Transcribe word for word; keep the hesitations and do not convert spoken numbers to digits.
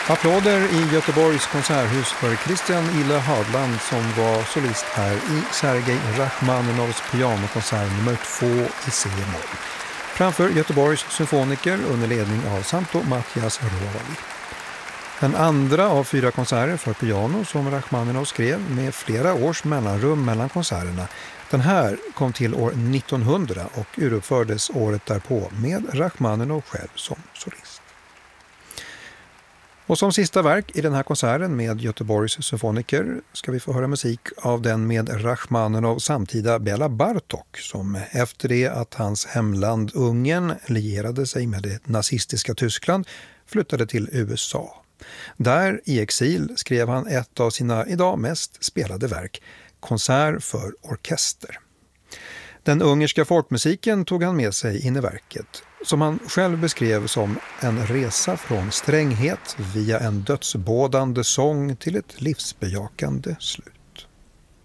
Applåder i Göteborgs konserthus för Christian Ille Hadland som var solist här i Sergej Rachmaninovs pianokonsert nummer två i C-moll. Framför Göteborgs symfoniker under ledning av Santo Mattias Rovali. Den andra av fyra konserter för piano som Rachmaninov skrev med flera års mellanrum mellan konserterna. Den här kom till år nittonhundra och uruppfördes året därpå med Rachmaninov själv som solist. Och som sista verk i den här konserten med Göteborgs symfoniker ska vi få höra musik av den med Rachmaninov samtida Bela Bartok som efter det att hans hemland Ungern lierade sig med det nazistiska Tyskland flyttade till U S A. Där i exil skrev han ett av sina idag mest spelade verk, Konsert för orkester. Den ungerska folkmusiken tog han med sig in i verket, som han själv beskrev som en resa från stränghet via en dödsbådande sång till ett livsbejakande slut.